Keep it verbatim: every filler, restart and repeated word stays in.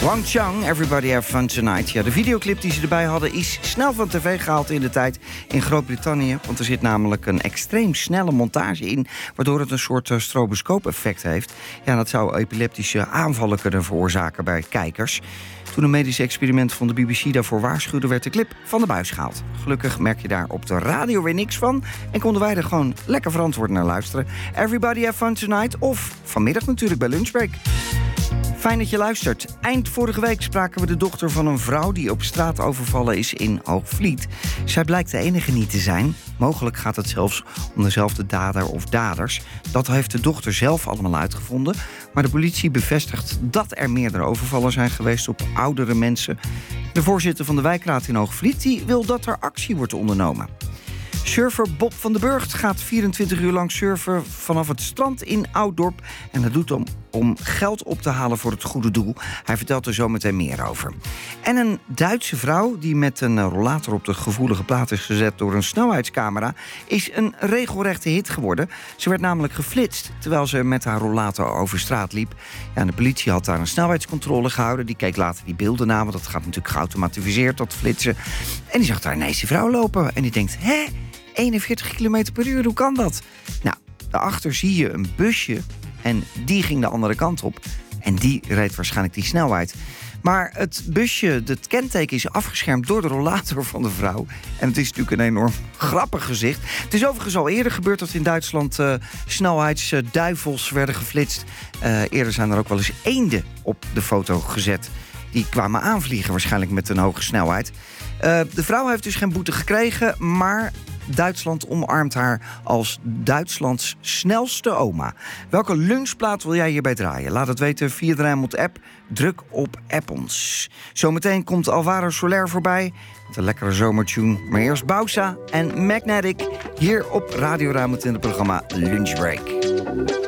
Wang Chang, Everybody Have Fun Tonight. Ja, de videoclip die ze erbij hadden is snel van tv gehaald in de tijd in Groot-Brittannië. Want er zit namelijk een extreem snelle montage in, waardoor het een soort uh, stroboscoop-effect heeft. Ja, dat zou epileptische aanvallen kunnen veroorzaken bij kijkers. Toen een medisch experiment van de B B C daarvoor waarschuwde, werd de clip van de buis gehaald. Gelukkig merk je daar op de radio weer niks van en konden wij er gewoon lekker verantwoord naar luisteren. Everybody Have Fun Tonight, of vanmiddag natuurlijk bij Lunchbreak. Fijn dat je luistert. Eind vorige week spraken we de dochter van een vrouw die op straat overvallen is in Hoogvliet. Zij blijkt de enige niet te zijn. Mogelijk gaat het zelfs om dezelfde dader of daders. Dat heeft de dochter zelf allemaal uitgevonden. Maar de politie bevestigt dat er meerdere overvallen zijn geweest op oudere mensen. De voorzitter van de wijkraad in Hoogvliet die wil dat er actie wordt ondernomen. Surfer Bob van den Burgt gaat vierentwintig uur lang surfen vanaf het strand in Ouddorp. En dat doet hem om geld op te halen voor het goede doel. Hij vertelt er zo meteen meer over. En een Duitse vrouw die met een rollator op de gevoelige plaat is gezet door een snelheidscamera, is een regelrechte hit geworden. Ze werd namelijk geflitst terwijl ze met haar rollator over straat liep. Ja, en de politie had daar een snelheidscontrole gehouden. Die keek later die beelden na, want dat gaat natuurlijk geautomatiseerd, dat flitsen. En die zag daar ineens die vrouw lopen en die denkt, hè? eenenveertig kilometer per uur, hoe kan dat? Nou, daarachter zie je een busje en die ging de andere kant op. En die reed waarschijnlijk die snelheid. Maar het busje, het kenteken is afgeschermd door de rollator van de vrouw. En het is natuurlijk een enorm grappig gezicht. Het is overigens al eerder gebeurd dat in Duitsland uh, snelheidsduivels werden geflitst. Uh, eerder zijn er ook wel eens eenden op de foto gezet. Die kwamen aanvliegen, waarschijnlijk met een hoge snelheid. Uh, de vrouw heeft dus geen boete gekregen, maar Duitsland omarmt haar als Duitslands snelste oma. Welke lunchplaat wil jij hierbij draaien? Laat het weten via de Rijnmond-app. Druk op App ons. Zometeen komt Alvaro Soler voorbij met een lekkere zomertune. Maar eerst Bausa en Magnetic hier op Radio Rijnmond in het programma Lunchbreak.